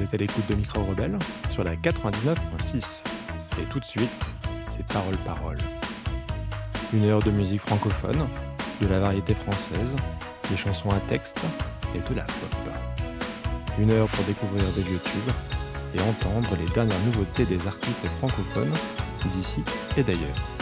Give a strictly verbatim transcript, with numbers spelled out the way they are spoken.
Vous êtes à l'écoute de Micro Rebelle sur la quatre-vingt-dix-neuf virgule six. Et tout de suite, c'est Parole Parole. Une heure de musique francophone, de la variété française, des chansons à texte et de la pop. Une heure pour découvrir des vieux tubes et entendre les dernières nouveautés des artistes francophones d'ici et d'ailleurs.